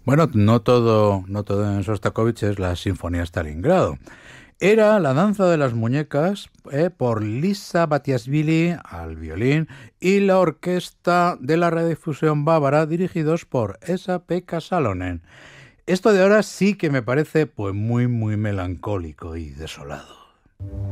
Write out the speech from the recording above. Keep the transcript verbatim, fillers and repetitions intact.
Bueno, no todo, no todo en Sostakovich es la Sinfonía Stalingrado. Era la danza de las muñecas eh, por Lisa Batiashvili al violín y la orquesta de la radiodifusión bávara dirigidos por Esa-Pekka Salonen. Esto de ahora sí que me parece pues muy muy melancólico y desolado.